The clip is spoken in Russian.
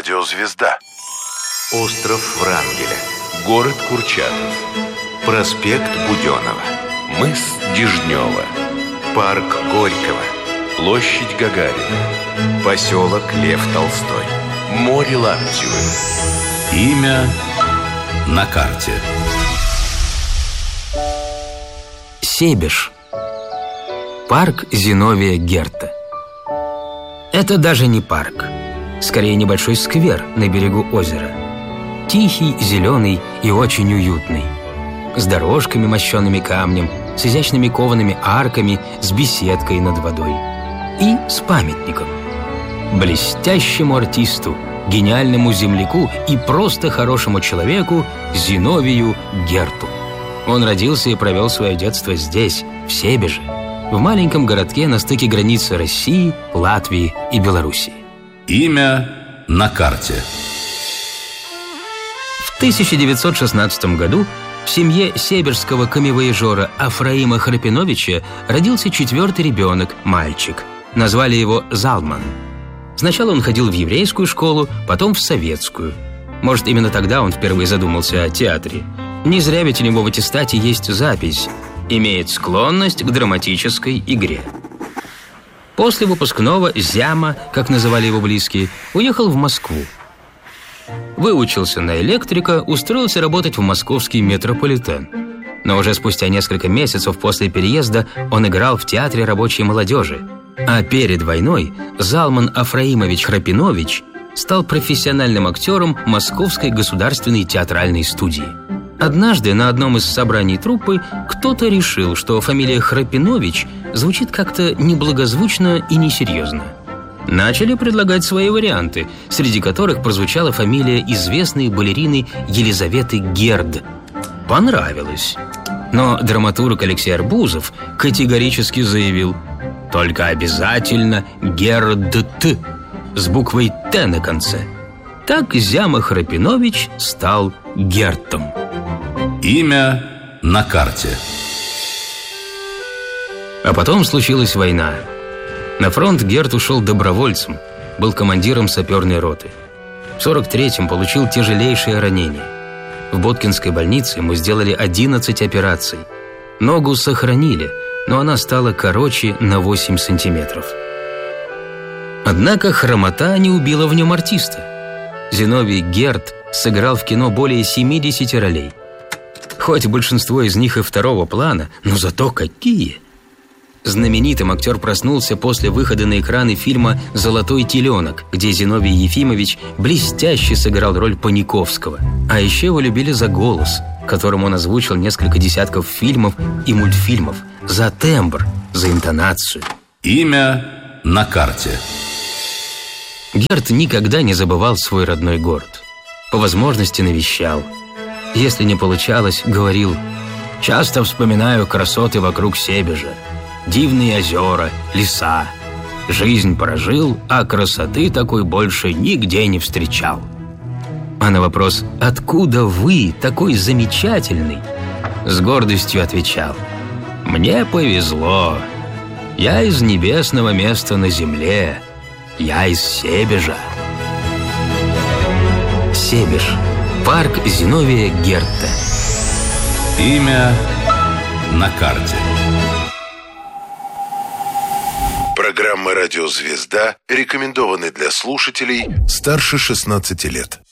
Радиозвезда. Остров Врангеля. Город Курчатов. Проспект Буденова. Мыс Дежнева. Парк Горького. Площадь Гагарина. Поселок Лев Толстой. Море Лаптевы. Имя на карте. Себеж. Парк Зиновия Герта. Это даже не парк. Скорее, небольшой сквер на берегу озера. Тихий, зеленый и очень уютный. С дорожками, мощенными камнем, с изящными коваными арками, с беседкой над водой. И с памятником. Блестящему артисту, гениальному земляку и просто хорошему человеку Зиновию Герту. Он родился и провел свое детство здесь, в Себеже, в маленьком городке на стыке границы России, Латвии и Белоруссии. Имя на карте. В 1916 году в семье себежского камевояжера Афраима Храпиновича родился 4-й ребенок, мальчик. Назвали его Залман. Сначала он ходил в еврейскую школу, потом в советскую. Может, именно тогда он впервые задумался о театре. Не зря ведь у него в аттестате есть запись: «Имеет склонность к драматической игре». После выпускного Зяма, как называли его близкие, уехал в Москву. Выучился на электрика, устроился работать в московский метрополитен. Но уже спустя несколько месяцев после переезда он играл в театре рабочей молодежи. А перед войной Залман Афраимович Храпинович стал профессиональным актером Московской государственной театральной студии. Однажды на одном из собраний труппы кто-то решил, что фамилия Храпинович звучит как-то неблагозвучно и несерьезно. Начали предлагать свои варианты, среди которых прозвучала фамилия известной балерины Елизаветы Герд. Понравилось. Но драматург Алексей Арбузов категорически заявил: только обязательно Герд с буквой Т на конце. Так Зяма Храпинович стал Гертом. Имя на карте. А потом случилась война. На фронт Герт ушел добровольцем, был командиром саперной роты. В 43-м получил тяжелейшее ранение. В Боткинской больнице ему сделали 11 операций. Ногу сохранили, но она стала короче на 8 сантиметров. Однако хромота не убила в нем артиста. Зиновий Герт сыграл в кино более 70 ролей. Хоть большинство из них и второго плана, но зато какие! Знаменитым актер проснулся после выхода на экраны фильма «Золотой теленок», где Зиновий Ефимович блестяще сыграл роль Паниковского. А еще его любили за голос, которым он озвучил несколько десятков фильмов и мультфильмов, за тембр, за интонацию. Имя на карте. Герт никогда не забывал свой родной город. По возможности навещал. Если не получалось, говорил: «Часто вспоминаю красоты вокруг Себежа. Дивные озера, леса. Жизнь прожил, а красоты такой больше нигде не встречал». А на вопрос «Откуда вы такой замечательный?» с гордостью отвечал: «Мне повезло. Я из небесного места на земле. Я из Себежа». Себеж. Парк Зиновия Герта. Имя на карте. Программа «Радиозвезда» рекомендованы для слушателей старше 16 лет.